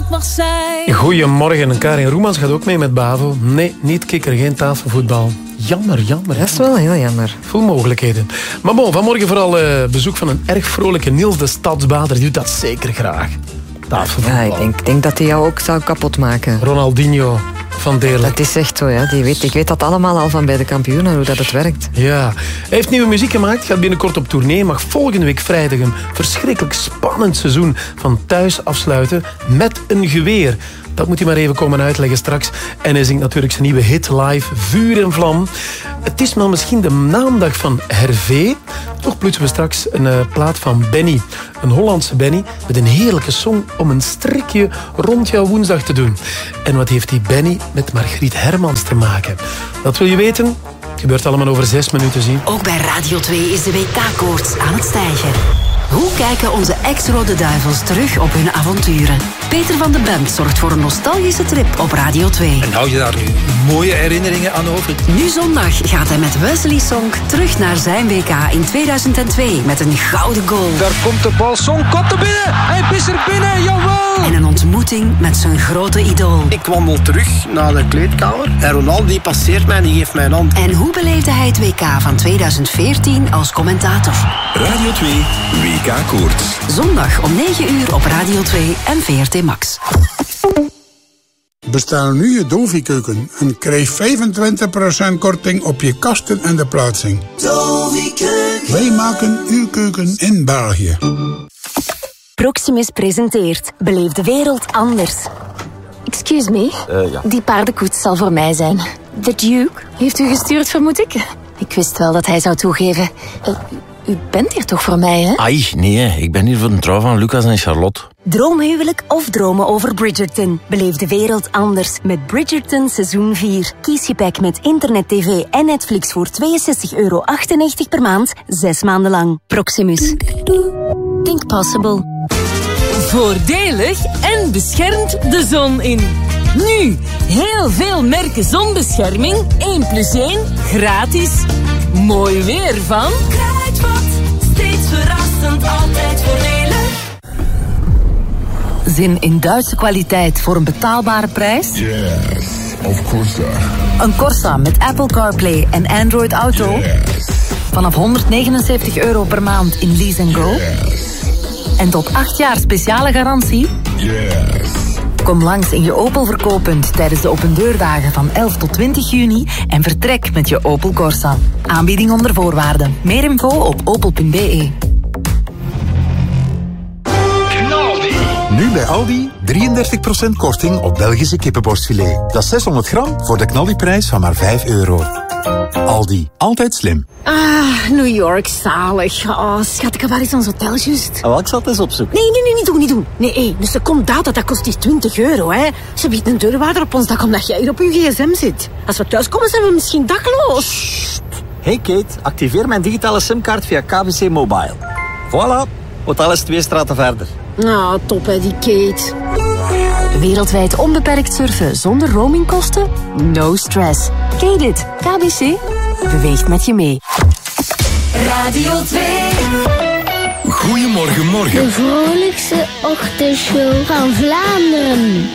het mag zijn. Goedemorgen, Karin Roemans gaat ook mee met Bavo. Nee, niet kikker, geen tafelvoetbal. Jammer. Dat is wel heel jammer. Veel mogelijkheden. Maar bon, vanmorgen vooral bezoek van een erg vrolijke Niels de Stadsbader. Die doet dat zeker graag. Tafelvoetbal. Ja, ik denk dat hij jou ook zou kapot maken. Ronaldinho van Deerlijk. Dat is echt zo, ja. Ik weet dat allemaal al van bij de kampioenen, hoe dat het werkt. Ja, hij heeft nieuwe muziek gemaakt, gaat binnenkort op tournee, mag volgende week vrijdag een verschrikkelijk spannend seizoen van thuis afsluiten met een geweer. Dat moet hij maar even komen uitleggen straks. En hij zingt natuurlijk zijn nieuwe hit live, Vuur en Vlam. Het is maar misschien de naamdag van Hervé. Toch plutsen we straks een plaat van Benny. Een Hollandse Benny met een heerlijke song om een strikje rond jouw woensdag te doen. En wat heeft die Benny met Margriet Hermans te maken? Dat wil je weten? Het gebeurt allemaal over 6 minuten, zie. Ook bij Radio 2 is de WK-koorts aan het stijgen. Hoe kijken onze ex-Rode Duivels terug op hun avonturen? Peter van de Bent zorgt voor een nostalgische trip op Radio 2. En hou je daar nu mooie herinneringen aan over? Nu zondag gaat hij met Wesley Sonk terug naar zijn WK in 2002 met een gouden goal. Daar komt de bal, Sonk komt er binnen! Hij is er binnen, jawel! En een ontmoeting met zijn grote idool. Ik wandel terug naar de kleedkamer en Ronaldo die passeert mij en die geeft mij een hand. En hoe beleefde hij het WK van 2014 als commentator? Radio 2 WK-koorts. Zondag om 9 uur op Radio 2 en VRT Max. Bestel nu je Dovi-keuken en krijg 25% korting op je kasten en de plaatsing. Dovi-keuken. Wij maken uw keuken in België. Proximus presenteert Beleef de wereld anders. Excuse me, Ja. Die paardenkoets zal voor mij zijn. The Duke heeft u gestuurd, vermoed ik? Ik wist wel dat hij zou toegeven. U bent hier toch voor mij, hè? Ai, nee, ik ben hier voor een trouw van Lucas en Charlotte. Droomhuwelijk of dromen over Bridgerton? Beleef de wereld anders met Bridgerton seizoen 4. Kies je pack met internet, tv en Netflix voor €62,98 per maand, 6 maanden lang. Proximus. Think possible. Voordelig en beschermt de zon in. Nu, heel veel merken zonbescherming, 1+1, gratis. Mooi weer van Kruidvat, steeds verrassend, altijd voordelig. Zin in Duitse kwaliteit voor een betaalbare prijs? Yes, of course. Een Corsa met Apple CarPlay en Android Auto? Yes. Vanaf €179 per maand in Lease & Go? Yes. En tot 8 jaar speciale garantie? Yes. Kom langs in je Opel verkooppunt tijdens de opendeurdagen van 11 tot 20 juni en vertrek met je Opel Corsa. Aanbieding onder voorwaarden. Meer info op opel.be. Nu bij Aldi 33% korting op Belgische kippenborstfilet. Dat is 600 gram voor de knaldiprijs van maar €5. Aldi, altijd slim. Ah, New York, zalig. Oh, schat, ik heb waar is ons hotel juist? Ik zat eens opzoeken. Nee, niet doen. Nee, een secondaat, dat kost die €20, hè. Ze biedt een deurwaarder op ons dak omdat jij hier op je gsm zit. Als we thuiskomen zijn we misschien dakloos. Hey Kate, activeer mijn digitale simkaart via KBC Mobile. Voilà, hotel is 2 straten verder. Nou, top hè, die Kate. Wereldwijd onbeperkt surfen zonder roamingkosten? No stress. Ken dit? KBC beweegt met je mee. Radio 2. Goedemorgen, morgen. De vrolijkste ochtendshow van Vlaanderen.